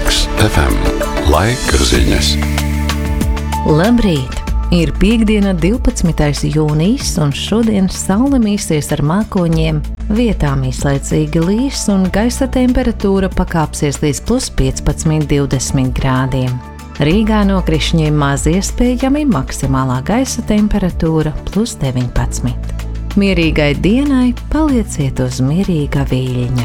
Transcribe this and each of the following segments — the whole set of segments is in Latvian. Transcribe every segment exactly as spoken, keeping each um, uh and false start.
Relaks F M. Laika ziņas. Labrīt! Ir piekdiena, divpadsmitais jūnijas, un šodien saule mīsies ar mākoņiem, vietām īslaicīgi līs un gaisa temperatūra pakāpsies līdz plus piecpadsmit līdz divdesmit grādiem. Rīgā nokrišņiem maz iespējami, maksimālā gaisa temperatūra plus deviņpadsmit. Mierīgai dienai palieciet uz mierīga viļņa.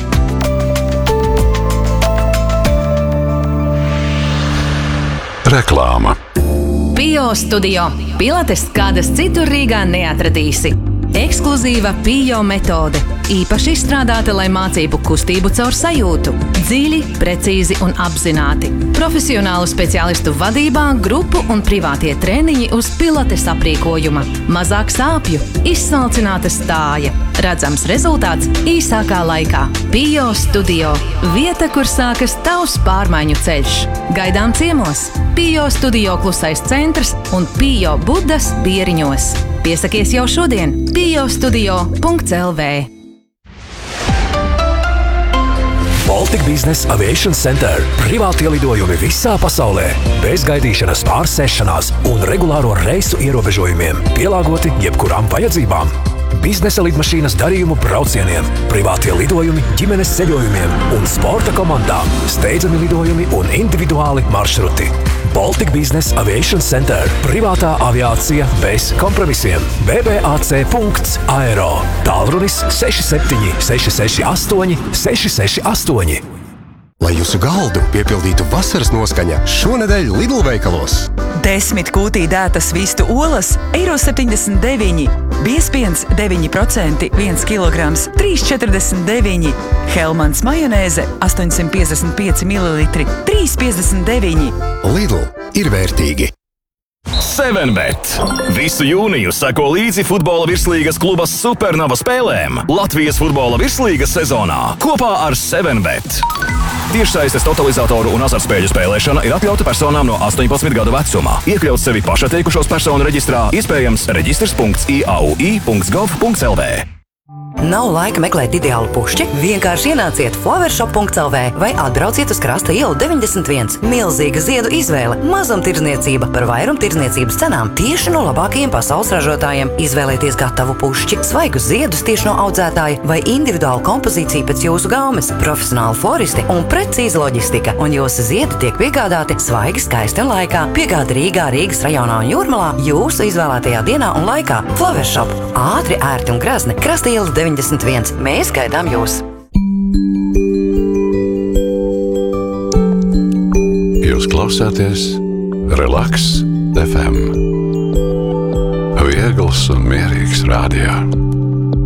Reklāma. Pio Studio. Pilates kādas citur Rīgā neatradīsi. Ekskluzīva Pio metode. Īpaši izstrādāta, lai mācību kustību caur sajūtu. Dziļi, precīzi un apzināti. Profesionālu speciālistu vadībā, grupu un privātie treniņi uz pilates aprīkojuma. Mazāk sāpju, izsmalcināta stāja. Redzams rezultāts īsākā laikā. Pio Studio. Vieta, kur sākas tavs pārmaiņu ceļš. Gaidām ciemos. Pio Studio klusais centrs un Pio Budas Bieriņos. Piesakies jau šodien pio studio punkts l v. Baltic Business Aviation Center. Privātie lidojumi visā pasaulē. Bez gaidīšanas, pārsēšanās un regulāro reisu ierobežojumiem. Pielāgoti jebkurām vajadzībām. Biznesa lidmašīnas darījumu braucieniem, privātie lidojumi, ģimenes ceļojumiem un sporta komandām, steidzami lidojumi un individuāli maršruti. Baltic Business Aviation Center. Privātā aviācija bez kompromisiem. b b a c punkts aero. Tālrunis seši septiņi seši seši astoņi seši seši astoņi. Lai jūsu galdu piepildītu vasaras noskaņa, šonedēļ Lidl veikalos. Desmit kūtī dētas vistu olas, eiro septiņdesmit deviņi. Biespiens deviņi procenti, viens kilograms, trīs četrdesmit deviņi. Helmans majonēze, astoņsimt piecdesmit pieci mililitri, trīs piecdesmit deviņi. Lidl ir vērtīgi. seven bet. Visu jūniju seko līdzi futbola virslīgas kluba Supernova spēlēm Latvijas futbola virslīgas sezonā kopā ar seven bet. Tiešsaistes totalizatoru un azartspēļu spēlēšana ir atļauta personām no astoņpadsmit gadu vecumā. Iekļaut sevi pašatteikušos personu reģistrā, iespējams reģistrs punkts i a u i punkts gov punkts l v. Nav laika meklēt ideālu pušķi? Vienkārši ienāciet flowershop punkts l v vai atbrauciet uz Krasta ielu deviņdesmit viens. Milzīga ziedu izvēle, mazumtirdzniecība par vairumtirdzniecības cenām tieši no labākajiem pasaules ražotājiem. Izvēlēties gatavu pušķi, svaigus ziedus tieši no audzētāja vai individuālu kompozīciju pēc jūsu gaumes, profesionāli floristi un precīza loģistika. Un jūsu ziedi tiek piegādāti svaigi, skaisti un laikā. Piegādi Rīgā, Rīgas rajonā un Jūrmalā jūsu izvēlētajā dienā un laikā. Flowershop. Ātri, ērti un grazni. Krasta iela deviņdesmit viens. Mēs gaidām jūs! Jūs klausāties Relaks F M. Viegls un mierīgs radio.